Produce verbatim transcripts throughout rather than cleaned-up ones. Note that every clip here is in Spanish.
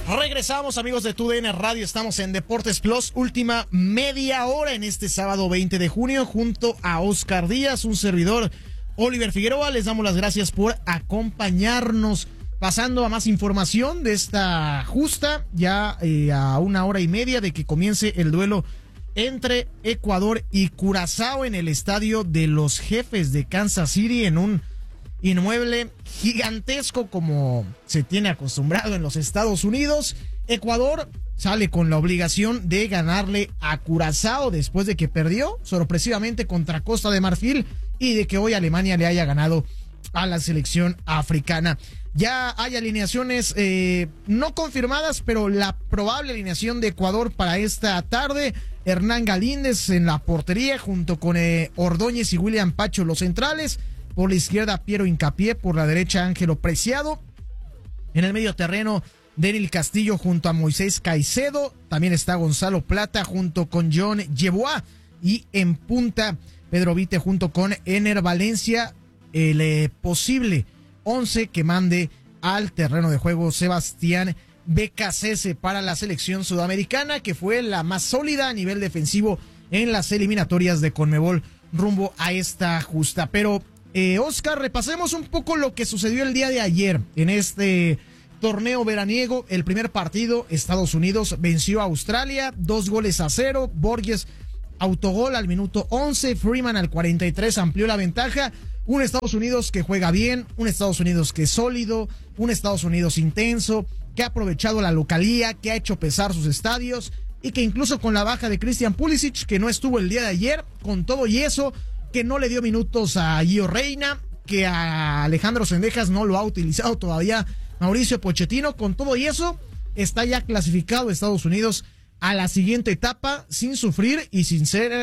Regresamos, amigos de TUDN Radio, estamos en Deportes Plus, última media hora en este sábado veinte de junio, junto a Oscar Díaz, un servidor, Oliver Figueroa. Les damos las gracias por acompañarnos. Pasando a más información de esta justa, ya eh, a una hora y media de que comience el duelo entre Ecuador y Curazao en el estadio de los Jefes de Kansas City, en un inmueble gigantesco como se tiene acostumbrado en los Estados Unidos. Ecuador sale con la obligación de ganarle a Curazao después de que perdió sorpresivamente contra Costa de Marfil y de que hoy Alemania le haya ganado a la selección africana. Ya hay alineaciones eh, no confirmadas, pero la probable alineación de Ecuador para esta tarde: Hernán Galíndez en la portería junto con eh, Ordóñez y William Pacho los centrales. Por la izquierda Piero Hincapié, por la derecha Ángelo Preciado. En el medio terreno Deryl Castillo junto a Moisés Caicedo. También está Gonzalo Plata junto con John Yeboah. Y en punta Pedro Vite junto con Ener Valencia. El eh, posible once que mande al terreno de juego Sebastián Becasese para la selección sudamericana, que fue la más sólida a nivel defensivo en las eliminatorias de Conmebol rumbo a esta justa. Pero eh, Oscar, repasemos un poco lo que sucedió el día de ayer en este torneo veraniego. El primer partido, Estados Unidos venció a Australia, dos goles a cero. Borges autogol al minuto once, Freeman al cuarenta y tres amplió la ventaja. Un Estados Unidos que juega bien, un Estados Unidos que es sólido, un Estados Unidos intenso, que ha aprovechado la localía, que ha hecho pesar sus estadios y que incluso con la baja de Christian Pulisic, que no estuvo el día de ayer, con todo y eso, que no le dio minutos a Gio Reyna, que a Alejandro Zendejas no lo ha utilizado todavía Mauricio Pochettino, con todo y eso, está ya clasificado Estados Unidos a la siguiente etapa sin sufrir y sin ser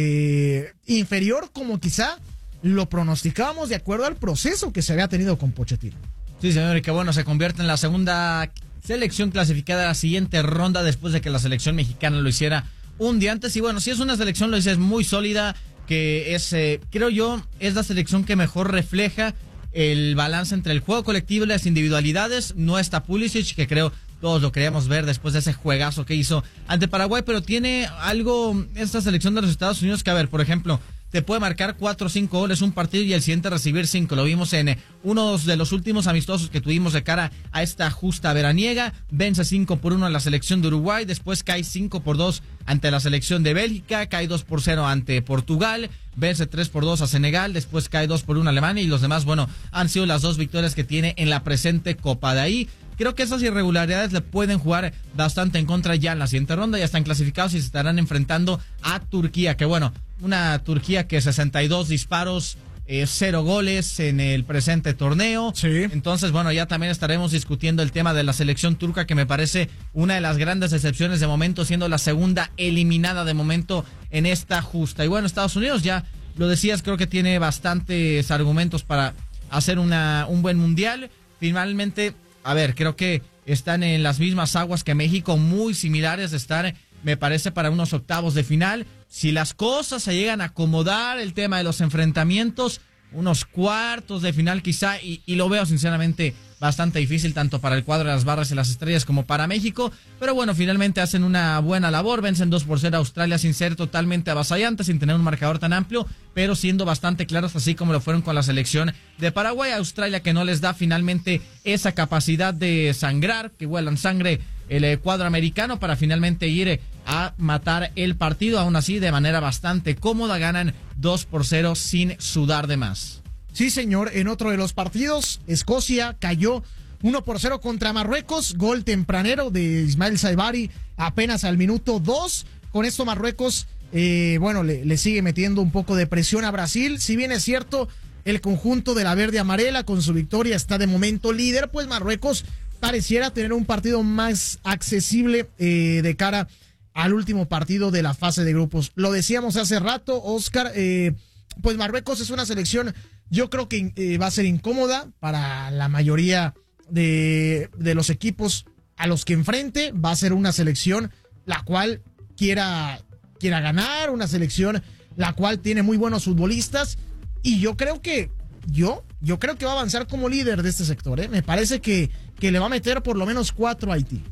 eh, inferior como quizá lo pronosticábamos de acuerdo al proceso que se había tenido con Pochettino. Sí, señor, y que bueno, se convierte en la segunda selección clasificada a la siguiente ronda después de que la selección mexicana lo hiciera un día antes. Y bueno, si es una selección, lo dices, muy sólida, que es, eh, creo yo, es la selección que mejor refleja el balance entre el juego colectivo y las individualidades. No está Pulisic, que creo todos lo queríamos ver después de ese juegazo que hizo ante Paraguay, pero tiene algo esta selección de los Estados Unidos que, a ver, por ejemplo, te puede marcar cuatro o cinco goles un partido y el siguiente recibir cinco. Lo vimos en eh, uno de los últimos amistosos que tuvimos de cara a esta justa veraniega. Vence cinco por uno a la selección de Uruguay, después cae cinco por dos ante la selección de Bélgica, cae dos por cero ante Portugal, vence tres por dos a Senegal, después cae dos por uno a Alemania, y los demás, bueno, han sido las dos victorias que tiene en la presente Copa. De ahí, creo que esas irregularidades le pueden jugar bastante en contra ya en la siguiente ronda. Ya están clasificados y se estarán enfrentando a Turquía, que bueno, una Turquía que sesenta y dos disparos, eh, cero goles en el presente torneo. Sí. Entonces, bueno, ya también estaremos discutiendo el tema de la selección turca, que me parece una de las grandes excepciones de momento, siendo la segunda eliminada de momento en esta justa. Y bueno, Estados Unidos, ya lo decías, creo que tiene bastantes argumentos para hacer una un buen mundial. Finalmente, a ver, creo que están en las mismas aguas que México, muy similares de estar, me parece, para unos octavos de final. Si las cosas se llegan a acomodar, el tema de los enfrentamientos, unos cuartos de final quizá, y, y lo veo sinceramente bastante difícil, tanto para el cuadro de las barras y las estrellas como para México. Pero bueno, finalmente hacen una buena labor, vencen dos por cero a Australia sin ser totalmente avasallantes, sin tener un marcador tan amplio, pero siendo bastante claros, así como lo fueron con la selección de Paraguay. Australia, que no les da finalmente esa capacidad de sangrar, que huelan sangre el eh, cuadro americano, para finalmente ir eh, a matar el partido. Aún así, de manera bastante cómoda, ganan dos por cero sin sudar de más. Sí, señor. En otro de los partidos, Escocia cayó uno por cero contra Marruecos, gol tempranero de Ismael Saibari apenas al minuto dos. Con esto Marruecos, eh, bueno, le, le sigue metiendo un poco de presión a Brasil. Si bien es cierto, el conjunto de la verde amarela con su victoria está de momento líder, pues Marruecos pareciera tener un partido más accesible eh, de cara al último partido de la fase de grupos. Lo decíamos hace rato, Oscar, eh, pues Marruecos es una selección, yo creo que eh, va a ser incómoda para la mayoría de, de los equipos a los que enfrente. Va a ser una selección la cual quiera, quiera ganar, una selección la cual tiene muy buenos futbolistas, y yo creo que yo, yo creo que va a avanzar como líder de este sector, ¿eh? Me parece que, que le va a meter por lo menos cuatro a Haití.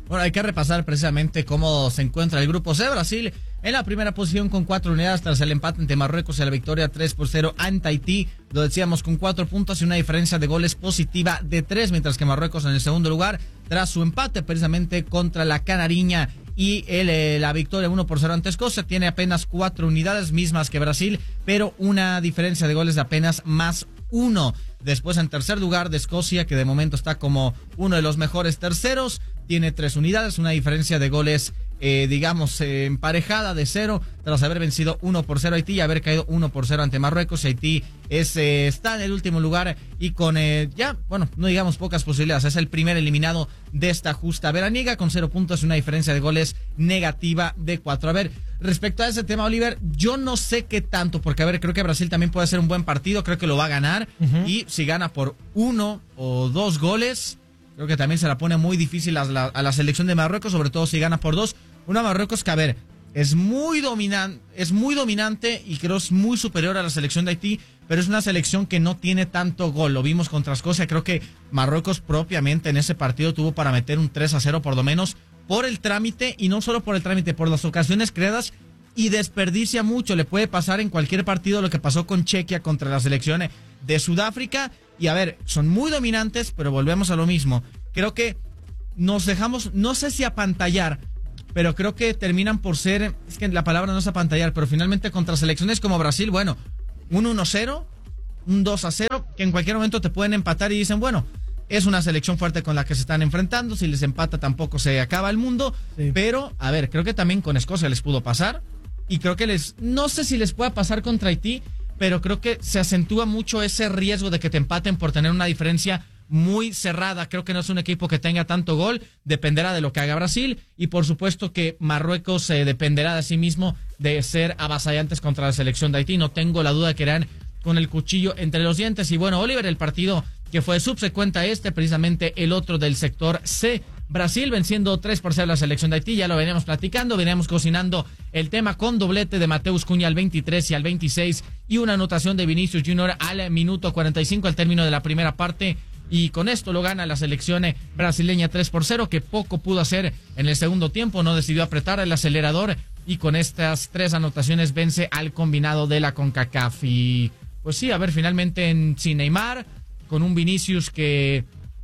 Bueno, hay que repasar precisamente cómo se encuentra el grupo C. Brasil en la primera posición con cuatro unidades tras el empate ante Marruecos y la victoria tres por cero ante Haití. Lo decíamos con cuatro puntos y una diferencia de goles positiva de tres, mientras que Marruecos en el segundo lugar tras su empate precisamente contra la Canariña y el, eh, la victoria uno por cero ante Escocia. Tiene apenas cuatro unidades, mismas que Brasil, pero una diferencia de goles de apenas más uno. Después en tercer lugar de Escocia, que de momento está como uno de los mejores terceros, tiene tres unidades, una diferencia de goles eh, digamos eh, emparejada de cero, tras haber vencido uno por cero a Haití y haber caído uno por cero ante Marruecos. Haití es, eh, está en el último lugar y con eh, ya, bueno, no digamos pocas posibilidades, es el primer eliminado de esta justa veraniega con cero puntos y una diferencia de goles negativa de cuatro. A ver, respecto a ese tema, Oliver, yo no sé qué tanto, porque a ver, creo que Brasil también puede hacer un buen partido, creo que lo va a ganar, uh-huh. y si gana por uno o dos goles, creo que también se la pone muy difícil a la, a la selección de Marruecos, sobre todo si gana por dos. Una Marruecos que, a ver, es muy dominante, es muy dominante y creo es muy superior a la selección de Haití, pero es una selección que no tiene tanto gol. Lo vimos contra Escocia, creo que Marruecos propiamente en ese partido tuvo para meter un tres a cero por lo menos por el trámite, y no solo por el trámite, por las ocasiones creadas, y desperdicia mucho. Le puede pasar en cualquier partido lo que pasó con Chequia contra la selección de Sudáfrica. Y a ver, son muy dominantes, pero volvemos a lo mismo. Creo que nos dejamos, no sé si apantallar, pero creo que terminan por ser, es que la palabra no es apantallar, pero finalmente contra selecciones como Brasil, bueno, un uno cero, un dos a cero, que en cualquier momento te pueden empatar y dicen, bueno, es una selección fuerte con la que se están enfrentando, si les empata tampoco se acaba el mundo, sí. Pero, a ver, creo que también con Escocia les pudo pasar, y creo que les, no sé si les pueda pasar contra Haití, pero creo que se acentúa mucho ese riesgo de que te empaten por tener una diferencia muy cerrada. Creo que no es un equipo que tenga tanto gol, dependerá de lo que haga Brasil, y por supuesto que Marruecos eh, dependerá de sí mismo de ser avasallantes contra la selección de Haití. No tengo la duda que irán con el cuchillo entre los dientes. Y bueno, Oliver, el partido que fue subsecuente a este, precisamente el otro del sector C, Brasil venciendo tres por cero a la selección de Haití. Ya lo veníamos platicando, veníamos cocinando el tema con doblete de Mateus Cunha al veintitrés y al veintiséis y una anotación de Vinicius Junior al minuto cuarenta y cinco al término de la primera parte. Y con esto lo gana la selección brasileña tres por cero, que poco pudo hacer en el segundo tiempo, no decidió apretar el acelerador, y con estas tres anotaciones vence al combinado de la CONCACAF. Y pues sí, a ver, finalmente en, sin Neymar, con un Vinicius que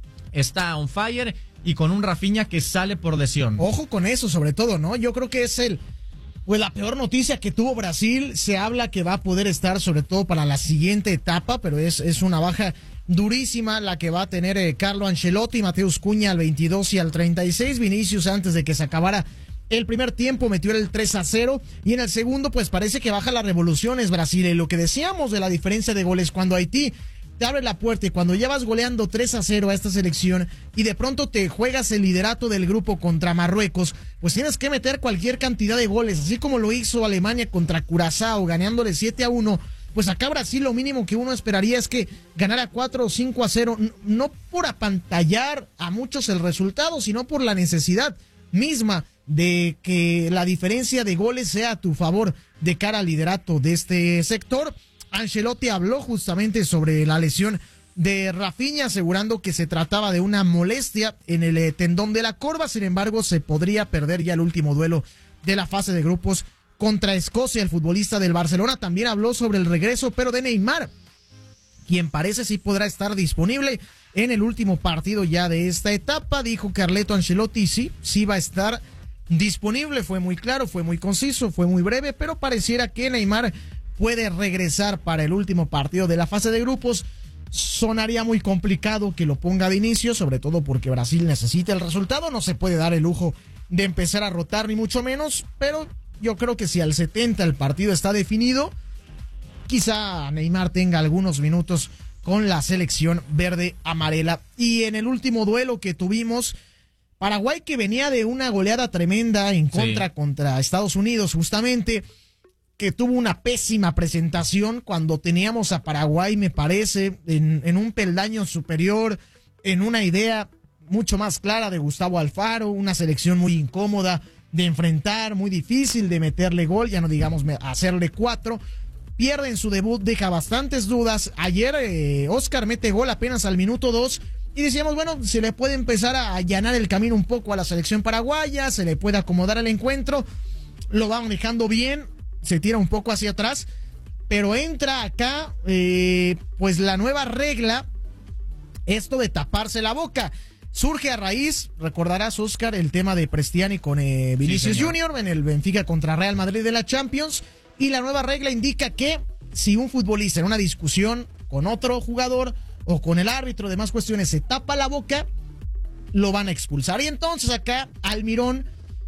está on fire y con un Rafinha que sale por lesión. Ojo con eso, sobre todo, ¿no? Yo creo que es el pues la peor noticia que tuvo Brasil. Se habla que va a poder estar sobre todo para la siguiente etapa, pero es, es una baja durísima la que va a tener eh, Carlo Ancelotti. Mateus Cunha al veintidós y al treinta y seis. Vinicius, antes de que se acabara el primer tiempo, metió el tres a cero, y en el segundo pues parece que baja las revoluciones Brasil. Y lo que decíamos de la diferencia de goles, cuando Haití te abre la puerta y cuando ya vas goleando tres a cero a esta selección y de pronto te juegas el liderato del grupo contra Marruecos, pues tienes que meter cualquier cantidad de goles, así como lo hizo Alemania contra Curazao, ganándole siete a uno. Pues acá Brasil lo mínimo que uno esperaría es que ganara cuatro o cinco a cero, no por apantallar a muchos el resultado, sino por la necesidad misma de que la diferencia de goles sea a tu favor de cara al liderato de este sector. Ancelotti habló justamente sobre la lesión de Rafinha, asegurando que se trataba de una molestia en el eh, tendón de la corva. Sin embargo, se podría perder ya el último duelo de la fase de grupos contra Escocia. El futbolista del Barcelona también habló sobre el regreso, pero de Neymar, quien parece sí podrá estar disponible en el último partido ya de esta etapa. Dijo Carleto Ancelotti, sí, sí va a estar disponible. Fue muy claro, fue muy conciso, fue muy breve, pero pareciera que Neymar puede regresar para el último partido de la fase de grupos. Sonaría muy complicado que lo ponga Vinicius, sobre todo porque Brasil necesita el resultado. No se puede dar el lujo de empezar a rotar, ni mucho menos, pero yo creo que si al setenta el partido está definido, quizá Neymar tenga algunos minutos con la selección verde amarela. Y en el último duelo que tuvimos, Paraguay, que venía de una goleada tremenda en contra sí. contra Estados Unidos, justamente, que tuvo una pésima presentación cuando teníamos a Paraguay, me parece, en, en un peldaño superior, en una idea mucho más clara de Gustavo Alfaro, una selección muy incómoda de enfrentar, muy difícil de meterle gol, ya no digamos hacerle cuatro. Pierde en su debut, deja bastantes dudas. Ayer eh, Oscar mete gol apenas al minuto dos, Y decíamos, bueno, se le puede empezar a allanar el camino un poco a la selección paraguaya, se le puede acomodar al encuentro, lo va manejando bien, se tira un poco hacia atrás, pero entra acá, eh, pues la nueva regla, esto de taparse la boca. Surge a raíz, recordarás, Oscar, el tema de Prestiani con eh, Vinicius sí, Junior en el Benfica contra Real Madrid de la Champions, y la nueva regla indica que si un futbolista en una discusión con otro jugador o con el árbitro, demás cuestiones, se tapa la boca, lo van a expulsar. Y entonces acá Almirón,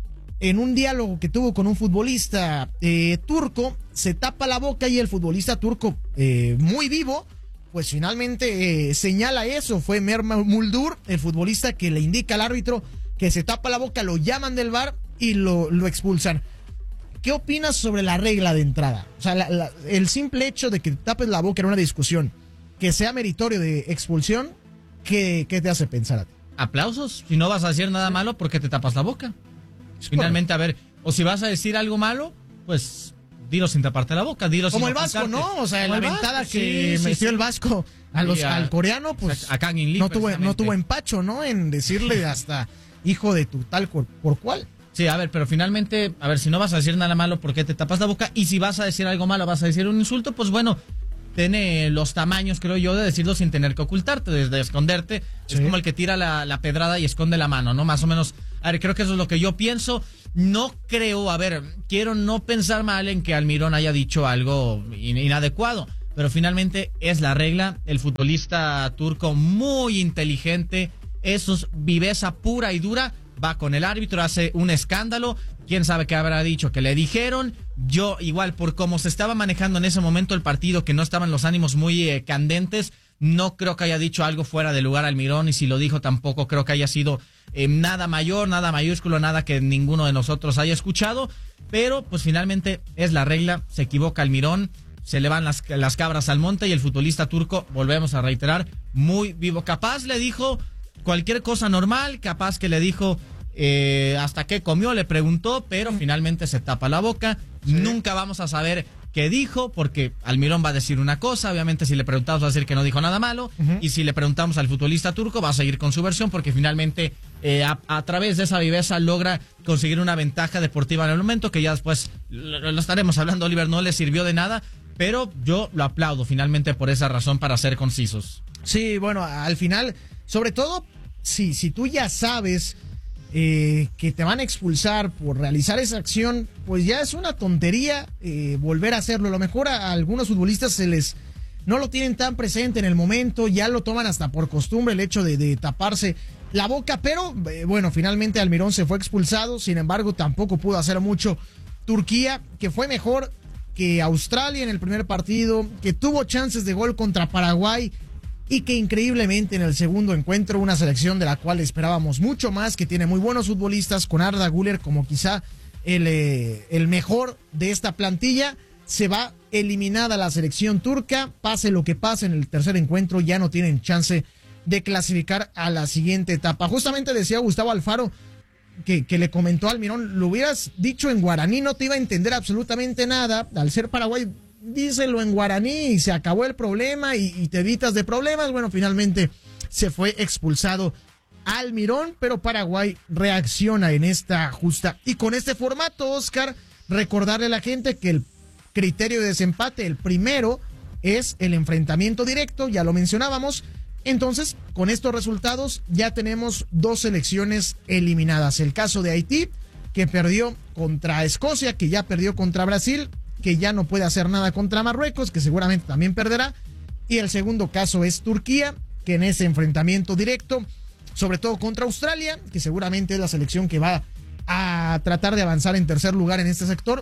en un diálogo que tuvo con un futbolista eh, turco, se tapa la boca y el futbolista turco, eh, muy vivo, pues finalmente eh, señala eso. Fue Mer Muldur, el futbolista, que le indica al árbitro que se tapa la boca, lo llaman del V A R y lo, lo expulsan. ¿Qué opinas sobre la regla de entrada? O sea, la, la, el simple hecho de que te tapes la boca en una discusión, que sea meritorio de expulsión, ¿qué, qué te hace pensar a ti? Aplausos. Si no vas a decir nada malo, ¿por qué te tapas la boca? Finalmente, a ver, o si vas a decir algo malo, pues dilo sin taparte la boca, dilo como sin el Vasco, ofuscarte. ¿no? O sea, la ventada Vasco, que sí, metió sí, el Vasco a los, a, al coreano, pues a Kang In Lee, no tuvo, no tuvo empacho, ¿no? En decirle hasta hijo de tu tal por, por cual. Sí, a ver, pero finalmente, a ver, si no vas a decir nada malo, ¿por qué te tapas la boca? Y si vas a decir algo malo, vas a decir un insulto, pues bueno, tiene los tamaños, creo yo, de decirlo sin tener que ocultarte, de, de esconderte. Sí. Es como el que tira la, la pedrada y esconde la mano, ¿no? Más o menos. A ver, creo que eso es lo que yo pienso. No creo, a ver, quiero no pensar mal en que Almirón haya dicho algo in, inadecuado, pero finalmente es la regla. El futbolista turco, muy inteligente, eso es viveza pura y dura, va con el árbitro, hace un escándalo. Quién sabe qué habrá dicho, que le dijeron. Yo, igual, por cómo se estaba manejando en ese momento el partido, que no estaban los ánimos muy eh, candentes, no creo que haya dicho algo fuera de lugar Almirón, y si lo dijo tampoco creo que haya sido eh, nada mayor, nada mayúsculo, nada que ninguno de nosotros haya escuchado, pero pues finalmente es la regla. Se equivoca Almirón, se le van las, las cabras al monte, y el futbolista turco, volvemos a reiterar, muy vivo. Capaz le dijo cualquier cosa normal, capaz que le dijo eh, hasta qué comió, le preguntó, pero finalmente se tapa la boca. Sí. Nunca vamos a saber qué dijo, porque Almirón va a decir una cosa, obviamente si le preguntamos va a decir que no dijo nada malo, uh-huh. y si le preguntamos al futbolista turco va a seguir con su versión, porque finalmente eh, a, a través de esa viveza logra conseguir una ventaja deportiva en el momento, que ya después lo, lo estaremos hablando. Oliver, no le sirvió de nada, pero yo lo aplaudo finalmente por esa razón, para ser concisos. Sí, bueno, al final, sobre todo si, si tú ya sabes Eh, que te van a expulsar por realizar esa acción, pues ya es una tontería eh, volver a hacerlo. A lo mejor a, a algunos futbolistas se les no lo tienen tan presente en el momento, ya lo toman hasta por costumbre el hecho de, de taparse la boca, pero eh, bueno, finalmente Almirón se fue expulsado. Sin embargo, tampoco pudo hacer mucho Turquía, que fue mejor que Australia en el primer partido, que tuvo chances de gol contra Paraguay, y que increíblemente en el segundo encuentro, una selección de la cual esperábamos mucho más, que tiene muy buenos futbolistas, con Arda Güler como quizá el, eh, el mejor de esta plantilla, se va eliminada la selección turca. Pase lo que pase en el tercer encuentro, ya no tienen chance de clasificar a la siguiente etapa. Justamente decía Gustavo Alfaro que, que le comentó a Almirón, lo hubieras dicho en guaraní, no te iba a entender absolutamente nada. Al ser Paraguay, díselo en guaraní y se acabó el problema y, y te evitas de problemas. Bueno, finalmente se fue expulsado Almirón, pero Paraguay reacciona en esta justa. Y con este formato, Oscar, recordarle a la gente que el criterio de desempate, el primero, es el enfrentamiento directo, ya lo mencionábamos. Entonces, con estos resultados ya tenemos dos selecciones eliminadas. El caso de Haití, que perdió contra Escocia, que ya perdió contra Brasil, que ya no puede hacer nada contra Marruecos, que seguramente también perderá. Y el segundo caso es Turquía, que en ese enfrentamiento directo, sobre todo contra Australia, que seguramente es la selección que va a tratar de avanzar en tercer lugar en este sector,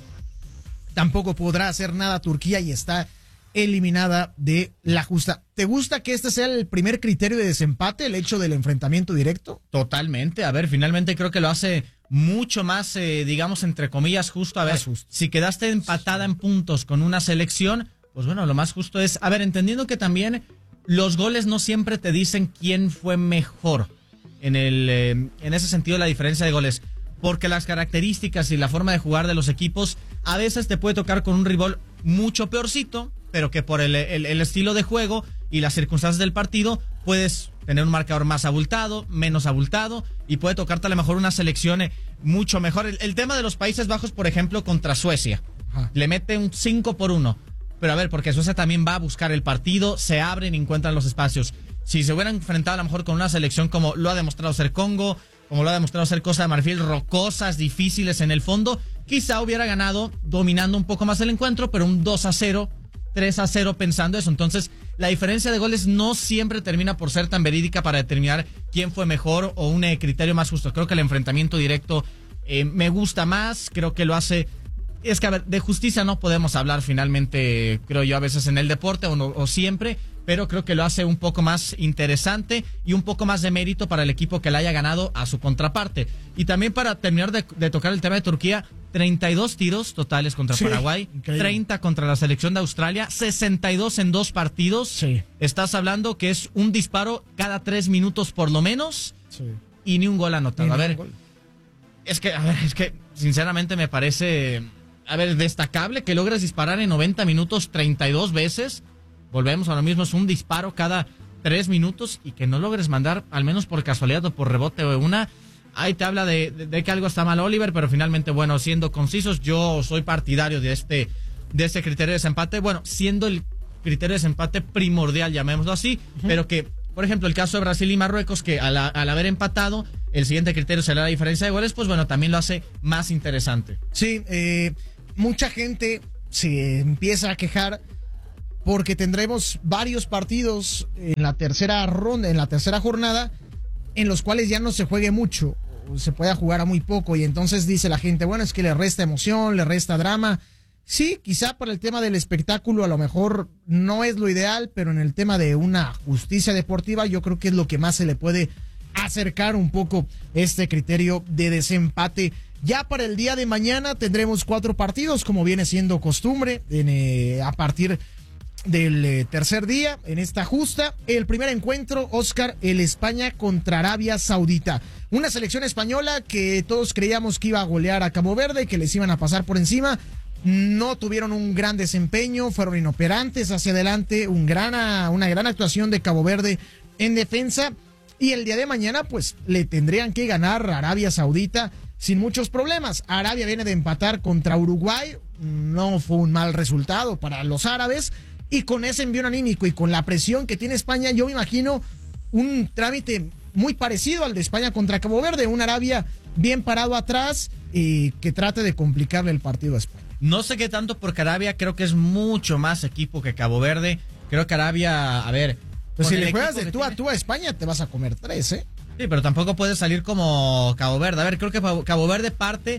tampoco podrá hacer nada Turquía y está eliminada de la justa. ¿Te gusta que este sea el primer criterio de desempate, el hecho del enfrentamiento directo? Totalmente. A ver, finalmente creo que lo hace mucho más, eh, digamos, entre comillas, justo. A ver, justo. Si quedaste empatada en puntos con una selección, pues bueno, lo más justo es, a ver, entendiendo que también los goles no siempre te dicen quién fue mejor en el eh, en ese sentido, la diferencia de goles, porque las características y la forma de jugar de los equipos a veces te puede tocar con un rival mucho peorcito, pero que por el, el, el estilo de juego y las circunstancias del partido puedes tener un marcador más abultado, menos abultado, y puede tocarte a lo mejor una selección eh, mucho mejor. El, el tema de los Países Bajos, por ejemplo, contra Suecia, Ajá. le mete un cinco por uno. Pero a ver, porque Suecia también va a buscar el partido, se abren y encuentran los espacios. Si se hubieran enfrentado a lo mejor con una selección como lo ha demostrado ser Congo, como lo ha demostrado ser Costa de Marfil, rocosas, difíciles en el fondo, quizá hubiera ganado dominando un poco más el encuentro, pero un dos a cero, tres a cero pensando eso. Entonces, la diferencia de goles no siempre termina por ser tan verídica para determinar quién fue mejor o un eh, criterio más justo. Creo que el enfrentamiento directo eh, me gusta más, creo que lo hace... Es que, a ver, de justicia no podemos hablar finalmente, creo yo, a veces en el deporte o, no, o siempre, pero creo que lo hace un poco más interesante y un poco más de mérito para el equipo que le haya ganado a su contraparte. Y también para terminar de, de tocar el tema de Turquía, treinta y dos tiros totales contra sí, Paraguay, increíble. treinta contra la selección de Australia, sesenta y dos en dos partidos. Sí. Estás hablando que es un disparo cada tres minutos por lo menos sí. y ni un gol anotado. A ver, es que, a ver, es que sinceramente me parece... A ver, destacable que logres disparar en noventa minutos treinta y dos veces. Volvemos a lo mismo, es un disparo cada tres minutos y que no logres mandar, al menos por casualidad o por rebote o una. Ahí te habla de, de, de que algo está mal, Oliver, pero finalmente, bueno, siendo concisos, yo soy partidario de este, de este criterio de desempate. Bueno, siendo el criterio de desempate primordial, llamémoslo así, uh-huh. pero que, por ejemplo, el caso de Brasil y Marruecos, que al, al haber empatado, el siguiente criterio será la diferencia de goles, pues bueno, también lo hace más interesante. Sí, eh... mucha gente se empieza a quejar porque tendremos varios partidos en la tercera ronda, en la tercera jornada, en los cuales ya no se juegue mucho, se pueda jugar a muy poco, y entonces dice la gente, bueno, es que le resta emoción, le resta drama. Sí, quizá para el tema del espectáculo a lo mejor no es lo ideal, pero en el tema de una justicia deportiva yo creo que es lo que más se le puede acercar un poco este criterio de desempate. Ya para el día de mañana tendremos cuatro partidos, como viene siendo costumbre, en, eh, a partir del eh, tercer día, en esta justa. El primer encuentro, Oscar, el España contra Arabia Saudita. Una selección española que todos creíamos que iba a golear a Cabo Verde, que les iban a pasar por encima. No tuvieron un gran desempeño, fueron inoperantes hacia adelante, un gran, una gran actuación de Cabo Verde en defensa. Y el día de mañana, pues, le tendrían que ganar a Arabia Saudita sin muchos problemas. Arabia viene de empatar contra Uruguay, no fue un mal resultado para los árabes, y con ese envío anímico y con la presión que tiene España, yo me imagino un trámite muy parecido al de España contra Cabo Verde, un Arabia bien parado atrás y que trate de complicarle el partido a España. No sé qué tanto, porque Arabia creo que es mucho más equipo que Cabo Verde. Creo que Arabia, a ver... Pues si le juegas de tú a tú a España, te vas a comer tres, ¿eh? Sí, pero tampoco puedes salir como Cabo Verde. A ver, creo que Cabo Verde parte,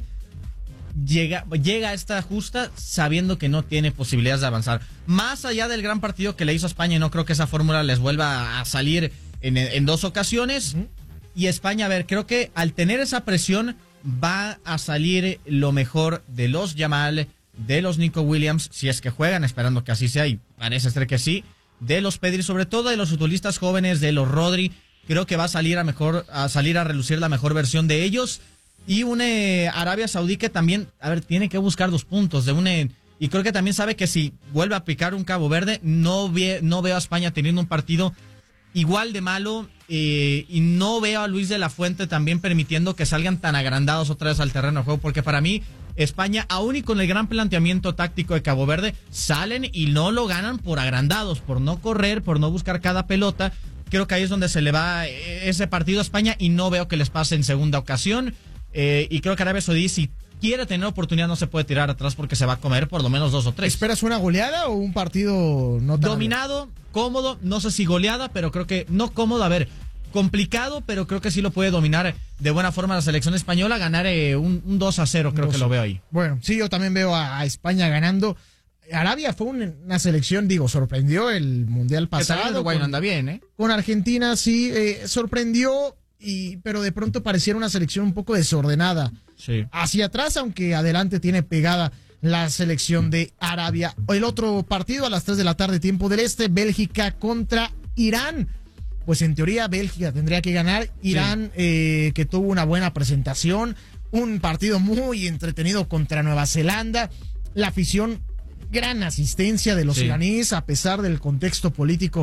llega, llega a esta justa sabiendo que no tiene posibilidades de avanzar. Más allá del gran partido que le hizo a España, y no creo que esa fórmula les vuelva a salir en, en dos ocasiones. Uh-huh. Y España, a ver, creo que al tener esa presión va a salir lo mejor de los Yamal, de los Nico Williams, si es que juegan, esperando que así sea, y parece ser que sí, de los Pedri, sobre todo de los futbolistas jóvenes, de los Rodri. Creo que va a salir a mejor, a salir a relucir la mejor versión de ellos. Y una eh, Arabia Saudí que también, a ver, tiene que buscar dos puntos de una, y creo que también sabe que si vuelve a picar un Cabo Verde, no, ve, no veo a España teniendo un partido igual de malo, eh, y no veo a Luis de la Fuente también permitiendo que salgan tan agrandados otra vez al terreno de juego, porque para mí España, aún y con el gran planteamiento táctico de Cabo Verde, salen y no lo ganan por agrandados, por no correr, por no buscar cada pelota. Creo que ahí es donde se le va ese partido a España, y no veo que les pase en segunda ocasión. Eh, y creo que Arabia Saudí, si quiere tener oportunidad, no se puede tirar atrás porque se va a comer por lo menos dos o tres. ¿Esperas una goleada o un partido no tan dominado, cómodo? No sé si goleada, pero creo que no cómodo. A ver, complicado, pero creo que sí lo puede dominar de buena forma la selección española, ganar eh, un, un dos a cero, creo que lo veo ahí. Bueno, sí, yo también veo a, a España ganando. Arabia fue un, una selección, digo, sorprendió el Mundial pasado. El Uruguay no anda bien, ¿eh? Con Argentina, sí, eh, sorprendió, y pero de pronto pareciera una selección un poco desordenada. Sí. Hacia atrás, aunque adelante tiene pegada la selección de Arabia. El otro partido a las tres de la tarde, tiempo del este, Bélgica contra Irán. Pues en teoría Bélgica tendría que ganar. Irán, sí. eh, que tuvo una buena presentación, un partido muy entretenido contra Nueva Zelanda. La afición, gran asistencia de los sí. iraníes, a pesar del contexto político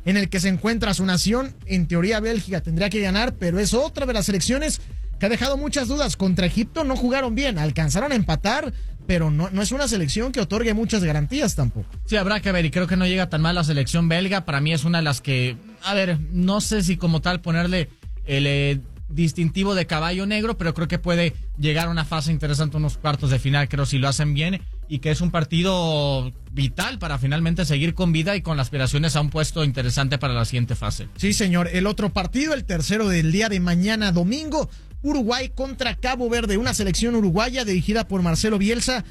en el que se encuentra su nación. En teoría Bélgica tendría que ganar, pero es otra de las selecciones que ha dejado muchas dudas. Contra Egipto no jugaron bien, alcanzaron a empatar, pero no, no es una selección que otorgue muchas garantías tampoco. Sí, habrá que ver, y creo que no llega tan mal la selección belga. Para mí es una de las que, a ver, no sé si como tal ponerle el eh, distintivo de caballo negro, pero creo que puede llegar a una fase interesante, unos cuartos de final, creo, si lo hacen bien, y que es un partido vital para finalmente seguir con vida y con las aspiraciones a un puesto interesante para la siguiente fase. Sí, señor. El otro partido, el tercero del día de mañana domingo, Uruguay contra Cabo Verde, una selección uruguaya dirigida por Marcelo Bielsa,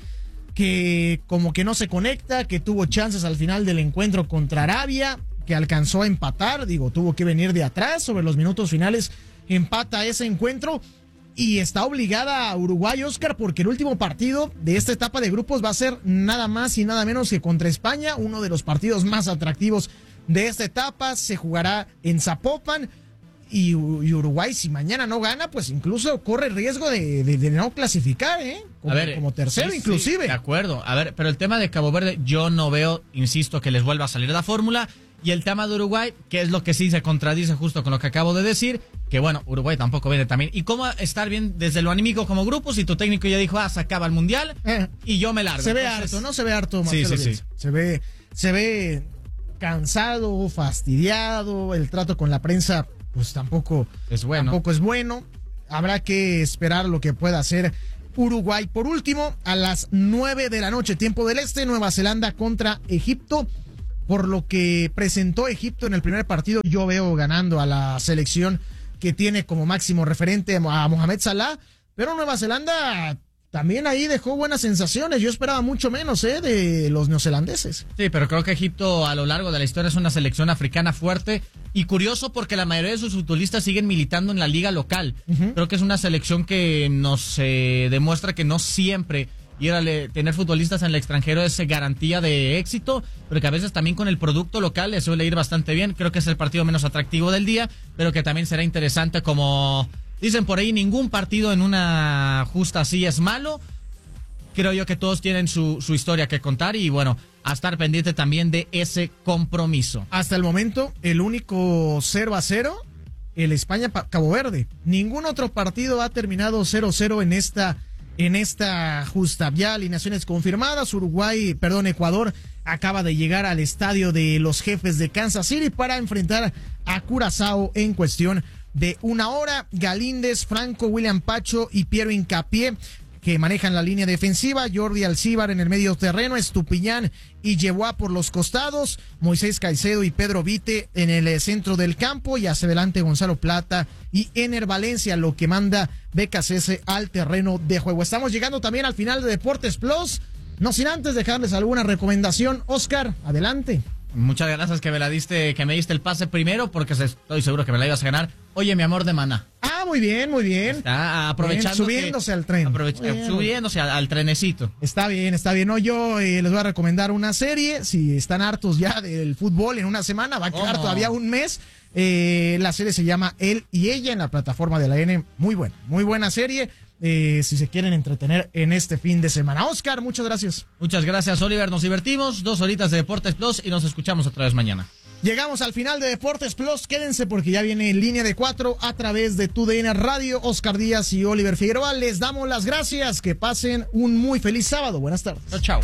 que como que no se conecta, que tuvo chances al final del encuentro contra Arabia, que alcanzó a empatar, digo, tuvo que venir de atrás sobre los minutos finales, empata ese encuentro y está obligada a Uruguay, Oscar, porque el último partido de esta etapa de grupos va a ser nada más y nada menos que contra España, uno de los partidos más atractivos de esta etapa. Se jugará en Zapopan. Y, y Uruguay, si mañana no gana, pues incluso corre riesgo de, de, de no clasificar, ¿eh? Como, a ver, como tercero, sí, inclusive. Sí, de acuerdo. A ver, pero el tema de Cabo Verde, yo no veo, insisto, que les vuelva a salir la fórmula. Y el tema de Uruguay, que es lo que sí se contradice justo con lo que acabo de decir, que bueno, Uruguay tampoco viene también. ¿Y cómo estar bien desde lo anímico como grupo si tu técnico ya dijo, ah, se acaba el Mundial eh, y yo me largo? Se ve Entonces, harto, ¿no? Se ve harto, Marcelo. Sí, sí, sí. Se ve, se ve cansado, fastidiado, el trato con la prensa pues tampoco es bueno. Tampoco es bueno. Habrá que esperar lo que pueda hacer Uruguay. Por último, a las nueve de la noche, tiempo del este, Nueva Zelanda contra Egipto. Por lo que presentó Egipto en el primer partido, yo veo ganando a la selección que tiene como máximo referente a Mohamed Salah, pero Nueva Zelanda también ahí dejó buenas sensaciones. Yo esperaba mucho menos ¿eh? de los neozelandeses. Sí, pero creo que Egipto a lo largo de la historia es una selección africana fuerte y curioso porque la mayoría de sus futbolistas siguen militando en la liga local. Uh-huh. Creo que es una selección que nos eh, demuestra que no siempre ir a le, tener futbolistas en el extranjero es garantía de éxito, pero que a veces también con el producto local le suele ir bastante bien. Creo que es el partido menos atractivo del día, pero que también será interesante. Como dicen por ahí, ningún partido en una justa así es malo. Creo yo que todos tienen su, su historia que contar y bueno, a estar pendiente también de ese compromiso. Hasta el momento, el único cero a cero, el España-Cabo Verde. Ningún otro partido ha terminado cero a cero en esta en esta justa. Ya alineaciones confirmadas. Uruguay, perdón, Ecuador acaba de llegar al estadio de los Jefes de Kansas City para enfrentar a Curazao en cuestión de una hora. Galíndez, Franco, William Pacho y Piero Hincapié, que manejan la línea defensiva. Jordi Alcíbar en el medio terreno, Estupiñán y Yeboah por los costados, Moisés Caicedo y Pedro Vite en el centro del campo, y hacia adelante Gonzalo Plata y Ener Valencia, lo que manda B K C S al terreno de juego. Estamos llegando también al final de Deportes Plus, no sin antes dejarles alguna recomendación. Oscar, adelante. Muchas gracias que me la diste, que me diste el pase primero, porque estoy seguro que me la ibas a ganar. Oye, mi amor de Maná. Ah, muy bien, muy bien. Está aprovechando. Bien, subiéndose que, al tren. Aprovech bien, subiéndose al, al trenecito. Está bien, está bien. No, yo eh, les voy a recomendar una serie. Si están hartos ya del fútbol en una semana, va a quedar oh, todavía un mes. Eh, la serie se llama Él y Ella en la plataforma de la N. Muy buena, muy buena serie. Eh, si se quieren entretener en este fin de semana. Oscar, muchas gracias. Muchas gracias, Oliver. Nos divertimos. Dos horitas de Deportes Plus y nos escuchamos otra vez mañana. Llegamos al final de Deportes Plus. Quédense porque ya viene Línea de Cuatro a través de Tu D N Radio. Oscar Díaz y Oliver Figueroa, les damos las gracias. Que pasen un muy feliz sábado. Buenas tardes. Chao, chao.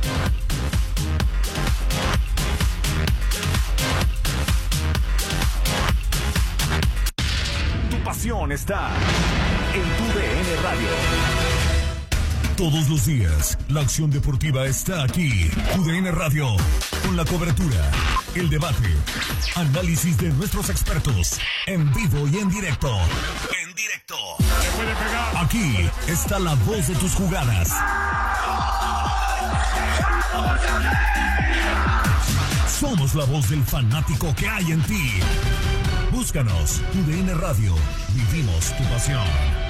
Tu pasión está en Tu D N Radio. Todos los días, la acción deportiva está aquí. Tu D N Radio, con la cobertura, el debate, análisis de nuestros expertos, en vivo y en directo. En directo. Aquí está la voz de tus jugadas. Somos la voz del fanático que hay en ti. Búscanos, Tu D N Radio. Vivimos tu pasión.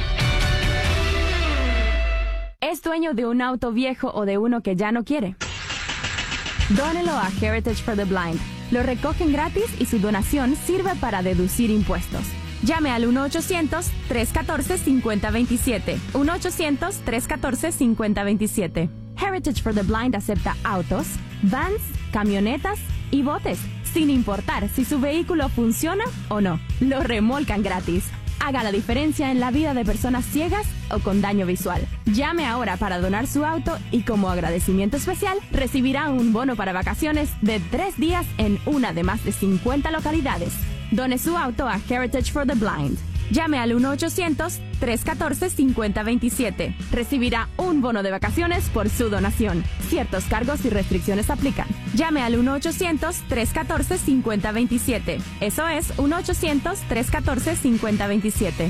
¿Es dueño de un auto viejo o de uno que ya no quiere? Dónelo a Heritage for the Blind. Lo recogen gratis y su donación sirve para deducir impuestos. Llame al uno ochocientos, tres uno cuatro, cinco cero dos siete. uno ochocientos, tres uno cuatro, cinco cero dos siete. Heritage for the Blind acepta autos, vans, camionetas y botes. sin importar si su vehículo funciona o no. Lo remolcan gratis. Haga la diferencia en la vida de personas ciegas o con daño visual. Llame ahora para donar su auto y como agradecimiento especial recibirá un bono para vacaciones de tres días en una de más de cincuenta localidades. Done su auto a Heritage for the Blind. Llame al uno ochocientos, tres uno cuatro, cinco cero dos siete. Recibirá un bono de vacaciones por su donación. Ciertos cargos y restricciones aplican. Llame al uno ochocientos, tres uno cuatro, cinco cero dos siete. Eso es uno ochocientos, tres uno cuatro, cinco cero dos siete.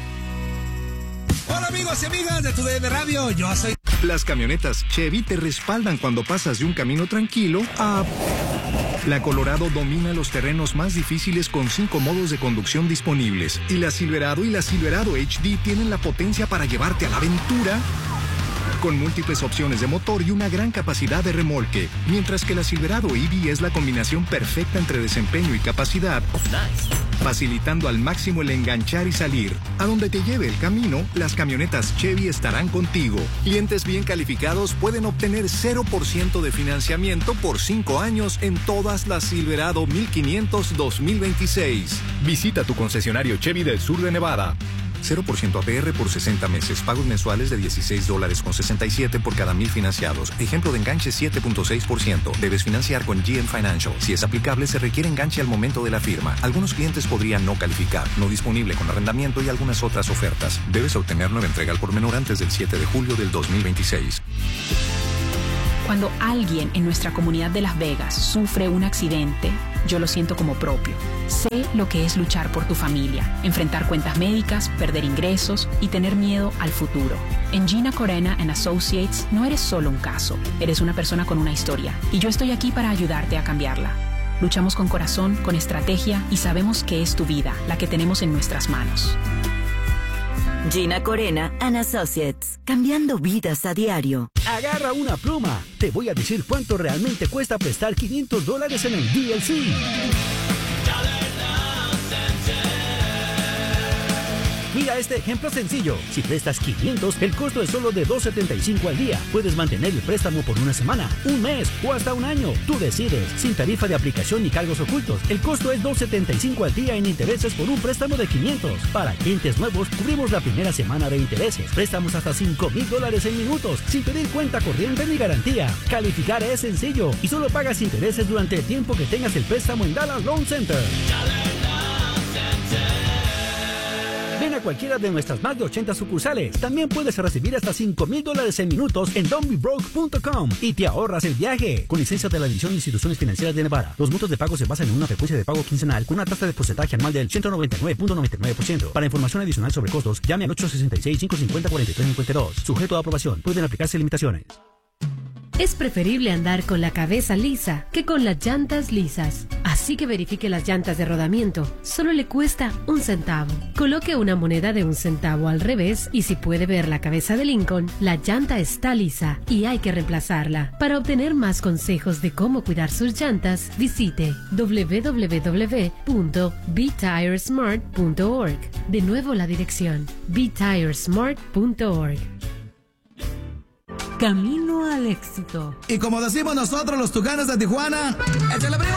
Hola amigos y amigas de Tu D N Radio, yo soy... Las camionetas Chevy te respaldan cuando pasas de un camino tranquilo a... La Colorado domina los terrenos más difíciles con cinco modos de conducción disponibles. Y la Silverado y la Silverado H D tienen la potencia para llevarte a la aventura con múltiples opciones de motor y una gran capacidad de remolque. Mientras que la Silverado E V es la combinación perfecta entre desempeño y capacidad, facilitando al máximo el enganchar y salir. A donde te lleve el camino, las camionetas Chevy estarán contigo. Clientes bien calificados pueden obtener cero por ciento de financiamiento por cinco años en todas las Silverado mil quinientos dos mil veintiséis. Visita tu concesionario Chevy del sur de Nevada. cero por ciento A P R por sesenta meses. Pagos mensuales de dieciséis dólares con sesenta y siete por cada mil financiados. Ejemplo de enganche siete punto seis por ciento. Debes financiar con G M Financial. Si es aplicable, se requiere enganche al momento de la firma. Algunos clientes podrían no calificar. No disponible con arrendamiento y algunas otras ofertas. Debes obtener nueva entrega al por menor antes del siete de julio del dos mil veintiséis. Cuando alguien en nuestra comunidad de Las Vegas sufre un accidente, yo lo siento como propio. Sé lo que es luchar por tu familia, enfrentar cuentas médicas, perder ingresos y tener miedo al futuro. En Gina Corena and Associates no eres solo un caso, eres una persona con una historia y yo estoy aquí para ayudarte a cambiarla. Luchamos con corazón, con estrategia y sabemos que es tu vida la que tenemos en nuestras manos. Gina Corena and Associates, cambiando vidas a diario. Agarra una pluma. Te voy a decir cuánto realmente cuesta prestar quinientos dólares en el D L C. Mira este ejemplo sencillo. Si prestas quinientos, el costo es solo de dos setenta y cinco al día. Puedes mantener el préstamo por una semana, un mes o hasta un año. Tú decides. Sin tarifa de aplicación ni cargos ocultos. El costo es dos setenta y cinco al día en intereses por un préstamo de quinientos. Para clientes nuevos, cubrimos la primera semana de intereses. Préstamos hasta cinco mil dólares en minutos, sin pedir cuenta corriente ni garantía. Calificar es sencillo y solo pagas intereses durante el tiempo que tengas el préstamo en Dallas Loan Center. Ven a cualquiera de nuestras más de ochenta sucursales. También puedes recibir hasta cinco mil dólares en minutos en don't be broke punto com y te ahorras el viaje. Con licencia de la División de Instituciones Financieras de Nevada. Los montos de pago se basan en una frecuencia de pago quincenal con una tasa de porcentaje anual del ciento noventa y nueve punto noventa y nueve por ciento. Para información adicional sobre costos, llame al ocho seis seis, cinco cinco cero, cuatro tres cinco dos. Sujeto a aprobación. Pueden aplicarse limitaciones. Es preferible andar con la cabeza lisa que con las llantas lisas. Así que verifique las llantas de rodamiento. Solo le cuesta un centavo. Coloque una moneda de un centavo al revés y si puede ver la cabeza de Lincoln, la llanta está lisa y hay que reemplazarla. Para obtener más consejos de cómo cuidar sus llantas, visite doble u doble u doble u punto be tire smart punto org. De nuevo la dirección be tire smart punto org. Camino al éxito. Y como decimos nosotros los Tucanes de Tijuana, ¡échale primo!